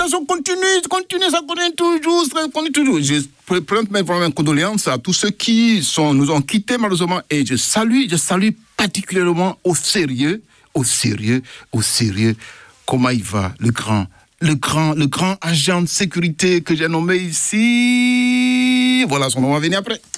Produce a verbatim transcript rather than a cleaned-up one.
Ça continue, continue, ça continue toujours, ça continue toujours. Je présente mes vraiment condoléances à tous ceux qui sont, nous ont quittés malheureusement et je salue, je salue particulièrement au sérieux, au sérieux, au sérieux, comment il va, le grand, le grand, le grand agent de sécurité que j'ai nommé ici. Voilà, son nom va venir après.